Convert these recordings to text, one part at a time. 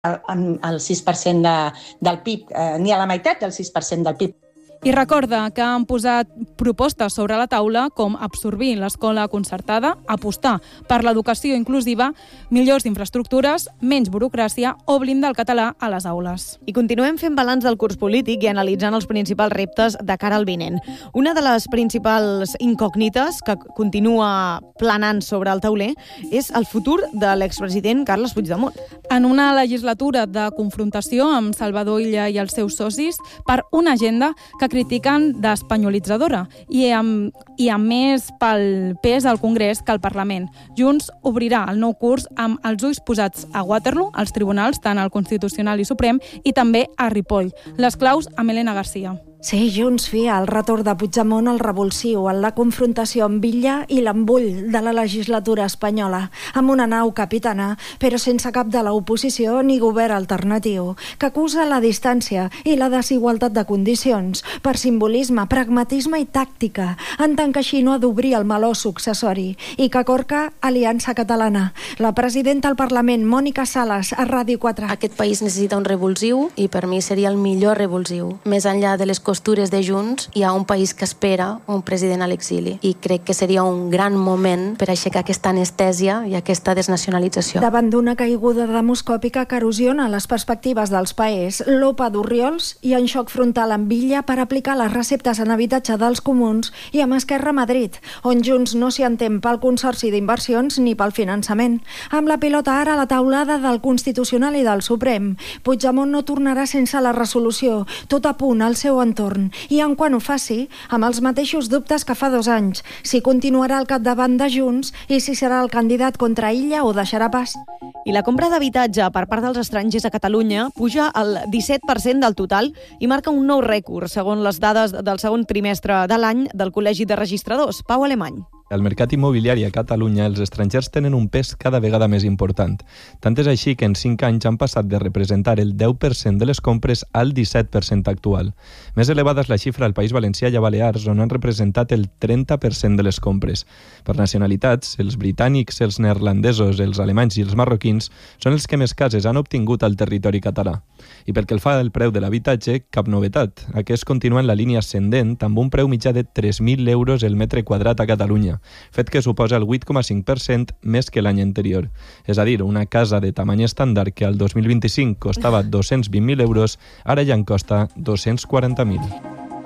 al 6% del PIB, ni a la meitat del 6% del PIB. I recorda que han posat propostes sobre la taula com absorbir l'escola concertada, apostar per l'educació inclusiva, millors infraestructures, menys burocràcia o blindar el català a les aules. I continuem fent balanç del curs polític i analitzant els principals reptes de cara al vinent. Una de les principals incògnites que continua planant sobre el tauler és el futur de l'expresident Carles Puigdemont. En una legislatura de confrontació amb Salvador Illa i els seus socis per una agenda que critiquen d'espanyolitzadora i amb més pel pes al Congrés que al Parlament. Junts obrirà el nou curs amb els ulls posats a Waterloo, als tribunals, tant al Constitucional i Suprem, i també a Ripoll. Les claus amb Elena Garcia. Sí, Junts fia el retorn de Puigdemont al revulsiu, en la confrontació amb Illa i l'embull de la legislatura espanyola, amb una nau capitana, però sense cap de l'oposició ni govern alternatiu, que acusa la distància i la desigualtat de condicions per simbolisme, pragmatisme i tàctica, en tant que així no ha d'obrir el meló successori, i que corca Aliança Catalana. La presidenta del Parlament, Mònica Sales, a Ràdio 4. Aquest país necessita un revulsiu i per mi seria el millor revulsiu. Més enllà de les costures de Junts, hi ha un país que espera un president a l'exili i crec que seria un gran moment per aixecar aquesta anestèsia i aquesta desnacionalització. Davant d'una caiguda demoscòpica que erosiona les perspectives dels paers, l'OPA d'Orriols i en xoc frontal amb Illa per aplicar les receptes en habitatge dels comuns i amb Esquerra a Madrid, on Junts no s'hi entén pel Consorci d'Inversions ni pel finançament. Amb la pilota ara a la taulada del Constitucional i del Suprem, Puigdemont no tornarà sense la resolució, tot a punt al seu entorn. I en quan ho faci, amb els mateixos dubtes que fa 2 anys, si continuarà al capdavant de Junts i si serà el candidat contra Illa o deixarà pas. I la compra d'habitatge per part dels estrangers a Catalunya puja al 17% del total i marca un nou rècord, segons les dades del segon trimestre de l'any del Col·legi de Registradors. Pau Alemany. Al mercat immobiliari a Catalunya, els estrangers tenen un pes cada vegada més important. Tant és així que en 5 anys han passat de representar el 10% de les compres al 17% actual. Més elevada és la xifra al País Valencià i a Balears, on han representat el 30% de les compres. Per nacionalitats, els britànics, els neerlandesos, els alemanys i els marroquins són els que més cases han obtingut al territori català. I pel que el fa al preu de l'habitatge, cap novetat. Aquest continua en la línia ascendent amb un preu mitjà de 3.000 euros el metre quadrat a Catalunya, fet que suposa el 8,5% més que l'any anterior. És a dir, una casa de tamany estàndard que al 2025 costava 220.000 euros, ara ja en costa 240.000.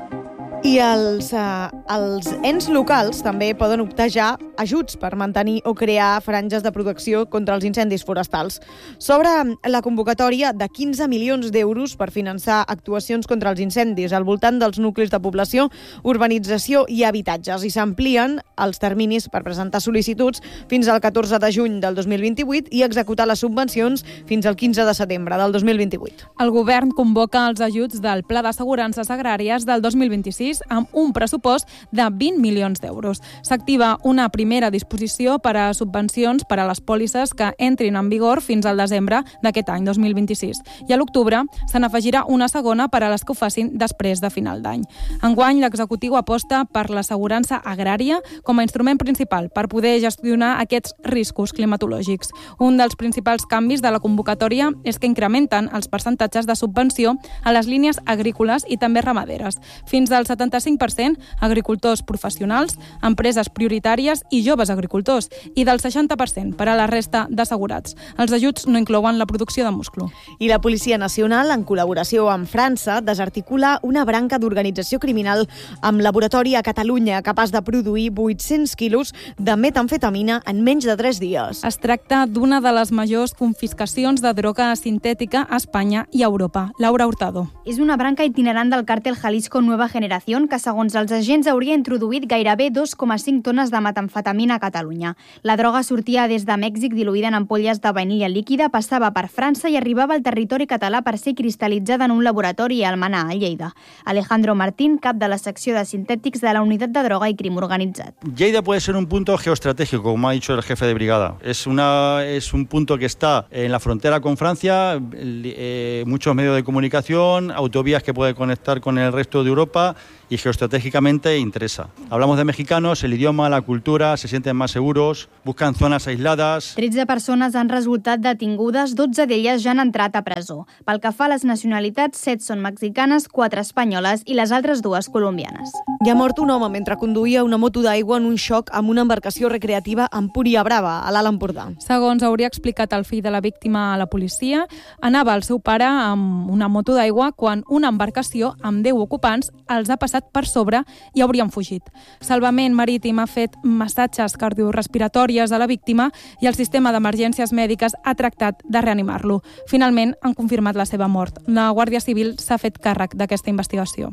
I els ens locals també poden optar ja ajuts per mantenir o crear franges de protecció contra els incendis forestals. S'obre la convocatòria de 15 milions d'euros per finançar actuacions contra els incendis al voltant dels nuclis de població, urbanització i habitatges, i s'amplien els terminis per presentar sol·licituds fins al 14 de juny del 2028 i executar les subvencions fins al 15 de setembre del 2028. El govern convoca els ajuts del Pla d'Assegurances Agràries del 2026 amb un pressupost de 20 milions d'euros. S'activa una primera disposició per a subvencions per a les pòlisses que entrin en vigor fins al desembre d'aquest any 2026. I a l'octubre se n'afegirà una segona per a les que ho facin després de final d'any. Enguany, l'executiu aposta per l'assegurança agrària com a instrument principal per poder gestionar aquests riscos climatològics. Un dels principals canvis de la convocatòria és que incrementen els percentatges de subvenció a les línies agrícoles i també ramaderes, fins al 75% agricultors professionals, empreses prioritàries i joves agricultors, i del 60% per a la resta d'assegurats. Els ajuts no inclouen la producció de musclo. I la Policia Nacional, en col·laboració amb França, desarticula una branca d'organització criminal amb laboratori a Catalunya capaç de produir 800 quilos de metamfetamina en menys de 3 dies. Es tracta d'una de les majors confiscacions de droga sintètica a Espanya i a Europa. Laura Hurtado. És una branca itinerant del càrtel Jalisco Nueva Generación que, segons els agents, hauria introduït gairebé 2,5 tones de metamfetamina a Catalunya. La droga sortia des de Mèxic diluïda en ampolles de vainilla líquida, passava per França i arribava al territori català per ser cristal·litzada en un laboratori a Almenar, a Lleida. Alejandro Martín, cap de la secció de sintètics de la Unitat de Droga i Crim Organitzat. Lleida puede ser un punto geoestratégico, como ha dicho el jefe de brigada. Es un punto que está en la frontera con Francia, muchos medios de comunicación, autovías que puede conectar con el resto de Europa y geoestratégicamente interesa. Hablamos de mexicanos, el idioma, la cultura, se sienten más seguros, buscan zonas aisladas. 13 persones han resultat detingudes, 12 d'elles ja han entrat a presó. Pel que fa a les nacionalitats, 7 són mexicanes, 4 espanyoles i les altres 2 colombianes. Hi ha mort un home mentre conduïa una moto d'aigua en un xoc amb una embarcació recreativa a Empúria Brava, a l'Alt Empordà. Segons hauria explicat el fill de la víctima a la policia, anava el seu pare amb una moto d'aigua quan una embarcació amb 10 ocupants els ha passat per sobre i haurien fugit. Salvament Marítim ha fet massatges cardiorrespiratòries a la víctima i el sistema d'emergències mèdiques ha tractat de reanimar-lo. Finalment han confirmat la seva mort. La Guàrdia Civil s'ha fet càrrec d'aquesta investigació.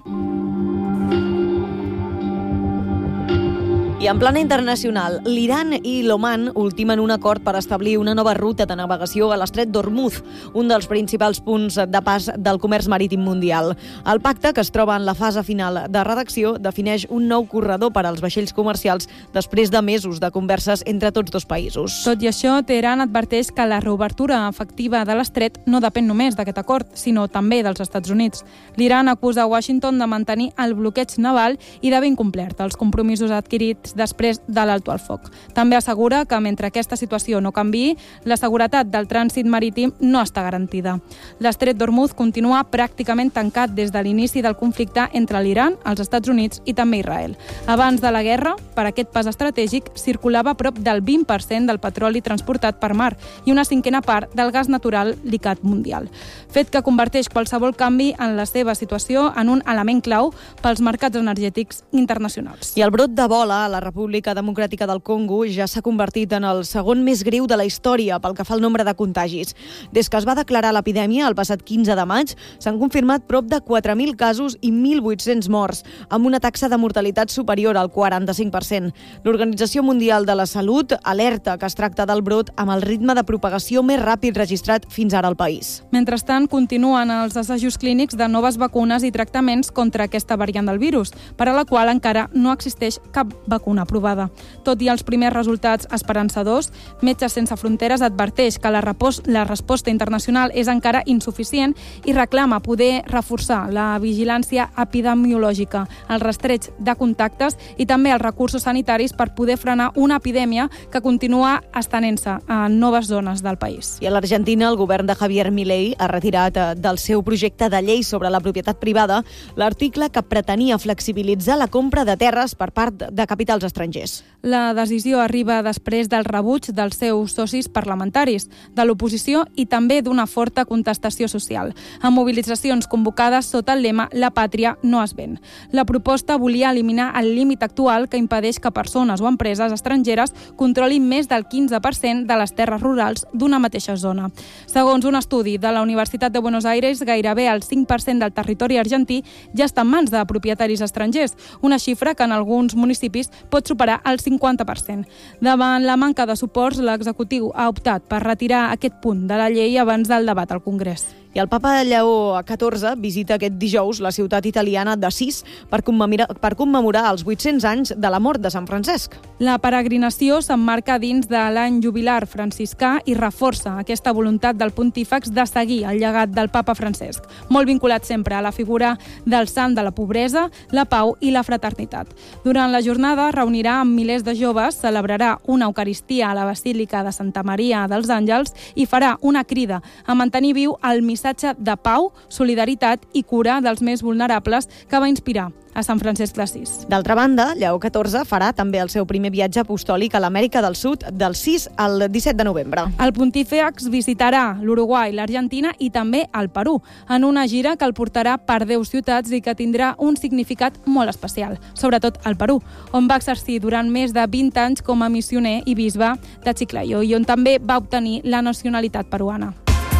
I en plana internacional, l'Iran i l'Oman ultimen un acord per establir una nova ruta de navegació a l'estret d'Hormuz, un dels principals punts de pas del comerç marítim mundial. El pacte, que es troba en la fase final de redacció, defineix un nou corredor per als vaixells comercials després de mesos de converses entre tots dos països. Tot i això, Teheran adverteix que la reobertura efectiva de l'estret no depèn només d'aquest acord, sinó també dels Estats Units. L'Iran acusa Washington de mantenir el bloqueig naval i d'haver incomplert els compromisos adquirits després de l'alto al foc. També assegura que mentre aquesta situació no canviï, la seguretat del trànsit marítim no està garantida. L'estret d'Hormuz continua pràcticament tancat des de l'inici del conflicte entre l'Iran, els Estats Units i també Israel. Abans de la guerra, per aquest pas estratègic, circulava prop del 20% del petroli transportat per mar i una cinquena part del gas natural liquat mundial. Fet que converteix qualsevol canvi en la seva situació en un element clau pels mercats energètics internacionals. I el brot d'Ebola a la República Democràtica del Congo ja s'ha convertit en el segon més greu de la història pel que fa al nombre de contagis. Des que es va declarar l'epidèmia el passat 15 de maig, s'han confirmat prop de 4.000 casos i 1.800 morts, amb una taxa de mortalitat superior al 45%. L'Organització Mundial de la Salut alerta que es tracta del brot amb el ritme de propagació més ràpid registrat fins ara al país. Mentrestant, continuen els assajos clínics de noves vacunes i tractaments contra aquesta variant del virus, per a la qual encara no existeix cap vacuna aprovada. Tot i els primers resultats esperançadors, Metges Sense Fronteres adverteix que la resposta internacional és encara insuficient i reclama poder reforçar la vigilància epidemiològica, el rastreig de contactes i també els recursos sanitaris per poder frenar una epidèmia que continua estenent-se en noves zones del país. I a l'Argentina, el govern de Javier Milei ha retirat del seu projecte de llei sobre la propietat privada l'article que pretenia flexibilitzar la compra de terres per part de capitals estrangers. La decisió arriba després del rebuig dels seus socis parlamentaris, de l'oposició i també d'una forta contestació social, amb mobilitzacions convocades sota el lema «La pàtria no es ven». La proposta volia eliminar el límit actual que impedeix que persones o empreses estrangeres controlin més del 15% de les terres rurals d'una mateixa zona. Segons un estudi de la Universitat de Buenos Aires, gairebé el 5% del territori argentí ja està en mans de propietaris estrangers, una xifra que en alguns municipis pot superar el 50%. Davant la manca de suports, l'executiu ha optat per retirar aquest punt de la llei abans del debat al Congrés. I el papa Lleó XIV visita aquest dijous la ciutat italiana d'Assís per commemorar els 800 anys de la mort de Sant Francesc. La peregrinació s'emmarca dins de l'any jubilar franciscà i reforça aquesta voluntat del pontífex de seguir el llegat del papa Francesc, molt vinculat sempre a la figura del sant de la pobresa, la pau i la fraternitat. Durant la jornada reunirà amb milers de joves, celebrarà una eucaristia a la Basílica de Santa Maria dels Àngels i farà una crida a mantenir viu el missatge de pau, solidaritat i cura dels més vulnerables que va inspirar a Sant Francesc d'Assís. D'altra banda, Lleó XIV farà també el seu primer viatge apostòlic a l'Amèrica del Sud del 6 al 17 de novembre. El pontífex visitarà l'Uruguai, l'Argentina i també el Perú, en una gira que el portarà per 10 ciutats i que tindrà un significat molt especial, sobretot al Perú, on va exercir durant més de 20 anys com a missioner i bisbe de Chiclayo i on també va obtenir la nacionalitat peruana.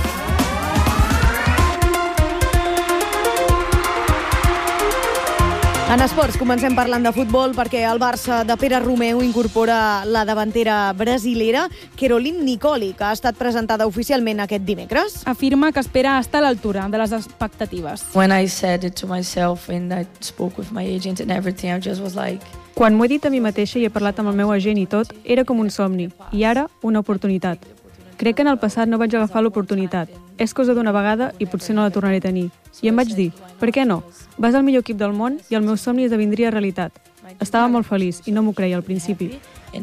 En esports, comencem parlant de futbol perquè el Barça de Pere Romeu incorpora la davantera brasilera Caroline Nicoli, que ha estat presentada oficialment aquest dimecres. Afirma que espera estar a l'altura de les expectatives. When I said it to myself and I spoke with my agent and everything, I just was like... Quan m'ho he dit a mi mateixa i he parlat amb el meu agent i tot, era com un somni, i ara una oportunitat. Crec que en el passat no vaig agafar l'oportunitat. és cosa d'una vegada i potser no la tornaré a tenir. I em vaig dir, per què no? Vas al millor equip del món i el meu somni esdevindria realitat. Estava molt feliç i no m'ho creia al principi.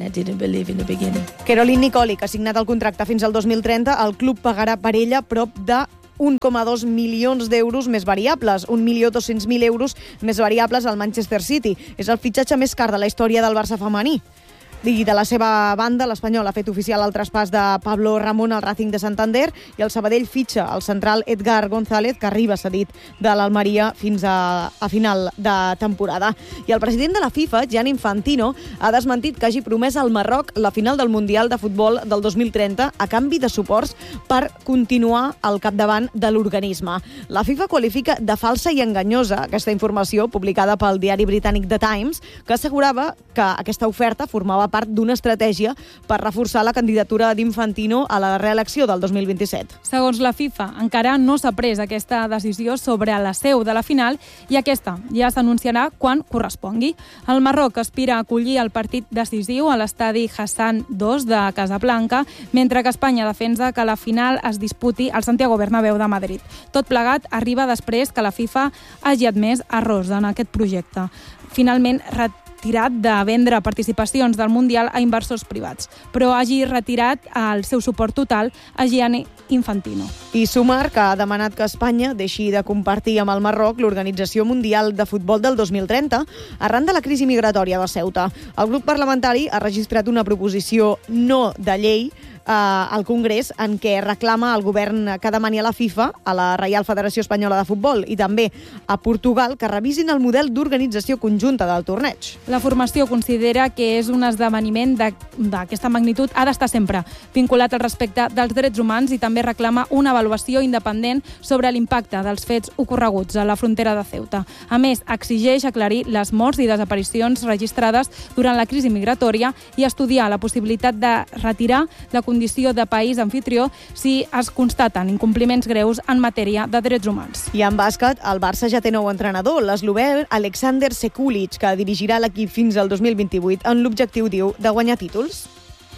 Caroline Nicoli, que ha signat el contracte fins al 2030, el club pagarà per ella prop de 1,2 milions d'euros més variables, 1.200.000 euros més variables al Manchester City. És el fitxatge més car de la història del Barça femení. I de la seva banda, l'Espanyol ha fet oficial el traspàs de Pablo Ramón al Racing de Santander i el Sabadell fitxa el central Edgar González, que arriba cedit de l'Almeria fins a final de temporada. I el president de la FIFA, Gianni Infantino, ha desmentit que hagi promès al Marroc la final del Mundial de Futbol del 2030 a canvi de suports per continuar al capdavant de l'organisme. La FIFA qualifica de falsa i enganyosa aquesta informació publicada pel diari britànic The Times, que assegurava que aquesta oferta formava part d'una estratègia per reforçar la candidatura d'Infantino a la reelecció del 2027. Segons la FIFA, encara no s'ha pres aquesta decisió sobre la seu de la final i aquesta ja s'anunciarà quan correspongui. El Marroc aspira a acollir el partit decisiu a l'estadi Hassan II de Casablanca, mentre que Espanya defensa que la final es disputi al Santiago Bernabéu de Madrid. Tot plegat arriba després que la FIFA hagi admès errors en aquest projecte. Finalment, retirat de vendre participacions del Mundial a inversors privats, però hagi retirat el seu suport total a Gianni Infantino. I Sumar, que ha demanat que Espanya deixi de compartir amb el Marroc l'Organització Mundial de Futbol del 2030 arran de la crisi migratòria de Ceuta. El grup parlamentari ha registrat una proposició no de llei al Congrés en què reclama al govern que demani a la FIFA, a la Reial Federació Espanyola de Futbol i també a Portugal que revisin el model d'organització conjunta del torneig. La formació considera que és un esdeveniment d'aquesta magnitud ha d'estar sempre vinculat al respecte dels drets humans i també reclama una avaluació independent sobre l'impacte dels fets ocorreguts a la frontera de Ceuta. A més, exigeix aclarir les morts i desaparicions registrades durant la crisi migratòria i estudiar la possibilitat de retirar la condició de país anfitrió si es constaten incompliments greus en matèria de drets humans. I en bàsquet, el Barça ja té nou entrenador, l'eslovè Aleksandar Sekulic, que dirigirà l'equip fins al 2028 en l'objectiu, diu, de guanyar títols.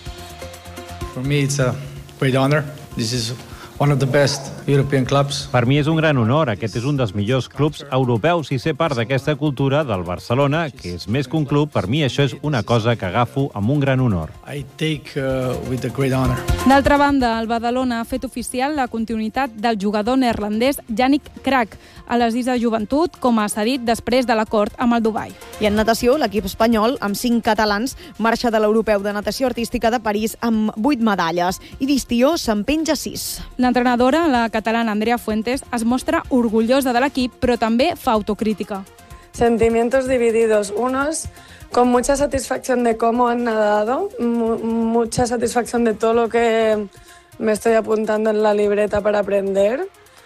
For me, it's a great honor. This is one of the best European clubs. Per mi és un gran honor. Aquest és un dels millors clubs europeus i ser part d'aquesta cultura del Barcelona, que és més que un club, per mi això és una cosa que agafo amb un gran honor. I take with a great honor. D'altra banda, el Badalona ha fet oficial la continuïtat del jugador neerlandès Yannick Krak a les Isa Joventut com a cedit després de l'acord amb el Dubai. I en natació, l'equip espanyol, amb 5 catalans, marxa de l'Europeu de Natació Artística de París amb 8 medalles i d'Istió se'n penja 6. L'entrenadora, la catalana Andrea Fuentes, es mostra orgullosa de l'equip, però també fa autocrítica. Sentimientos divididos. Unos con mucha satisfacción de cómo han nadado, mucha satisfacción de todo lo que me estoy apuntando en la libreta para aprender.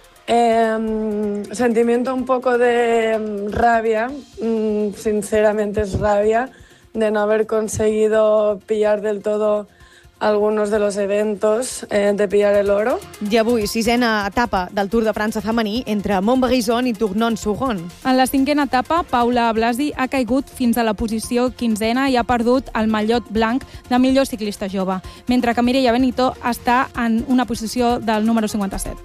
Sentimiento un poco de rabia, sinceramente es rabia, de no haber conseguido pillar del todo algunos de los eventos, de pillar el oro. I avui, 6a etapa del Tour de França femení entre Montbrison i Tournon-Sauron. En la 5a etapa, Paula Blasi ha caigut fins a la posició 15a i ha perdut el mallot blanc de millor ciclista jove, mentre que Mireia Benito està en una posició del número 57.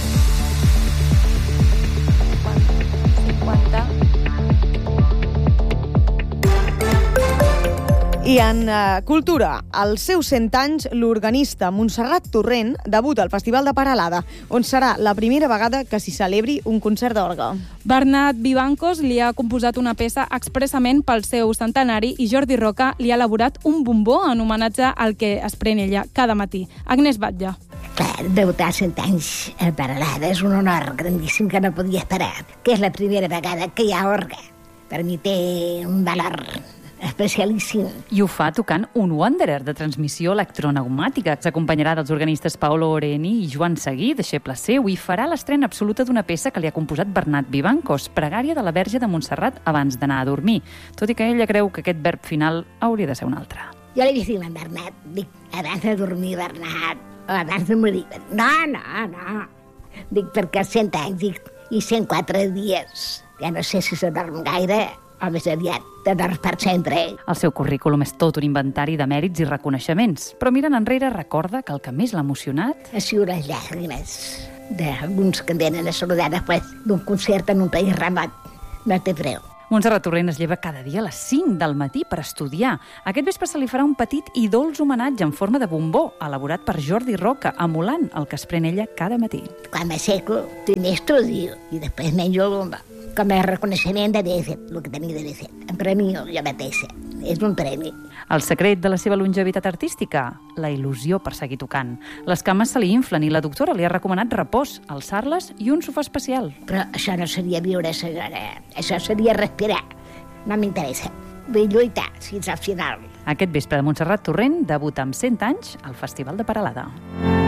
I en cultura, als seus 100 anys, l'organista Montserrat Torrent debuta al Festival de Peralada, on serà la primera vegada que s'hi celebri un concert d'orgue. Bernat Vivancos li ha composat una peça expressament pel seu centenari i Jordi Roca li ha elaborat un bombó en homenatge al que es pren ella cada matí. Agnès Batlle. Clar, debutar 100 anys a Peralada és un honor grandíssim que no podia esperar, que és la primera vegada que hi ha orgue. Per mi té un valor especialíssim. I ho fa tocant un Wanderer de transmissió electroneumàtica. S'acompanyarà dels organistes Paolo Oreni i Joan Seguí, deixeble seu, i farà l'estrena absoluta d'una peça que li ha composat Bernat Vivancos, Pregària de la Verge de Montserrat abans d'anar a dormir, tot i que ella creu que aquest verb final hauria de ser un altre. Jo li vaig dir a Bernat, dic, abans de dormir, Bernat, o abans de morir. No. Dic, perquè 100 anys, dic, i 104 dies. Ja no sé si se dorm gaire o més aviat, d'honor per sempre. El seu currículum és tot un inventari de mèrits i reconeixements, però mirant enrere recorda que el que més l'ha emocionat... Ha sigut les llàgrimes d'alguns que venen a saludar després d'un concert en un país remat. No té preu. Montserrat Torrent es lleva cada dia a les 5 del matí per estudiar. Aquest vespre se li farà un petit i dolç homenatge en forma de bombó, elaborat per Jordi Roca, emulant el que es pren ella cada matí. Quan m'asseco, primer estudio i després menjo el bombó. Com a reconeixement d'haver fet el que tenia d'haver fet. Em premio jo mateixa. És un premi. El secret de la seva longevitat artística? La il·lusió per seguir tocant. Les cames se li inflen i la doctora li ha recomanat repòs, alçar-les i un sofà especial. Però això no seria viure, senyora. Això seria respirar. No m'interessa. Vull lluitar fins al final. Aquest vespre de Montserrat Torrent debuta amb 100 anys al Festival de Peralada.